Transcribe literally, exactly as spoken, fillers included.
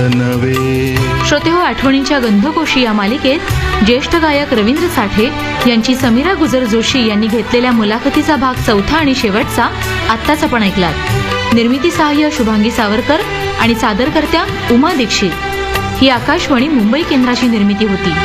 श्रोतेहो, आठवणींच्या गंधकोशी या मालिकेत ज्येष्ठ गायक रवींद्र साठे यांची समीरा गुजर जोशी यांनी घेतलेल्या मुलाखतीचा भाग चौथा आणि शेवटचा आत्ताच आपण ऐकलात. निर्मिती सहाय्य शुभांगी सावरकर आणि सादरकर्त्या उमा दीक्षित. ही आकाशवाणी मुंबई केंद्राची निर्मिती होती.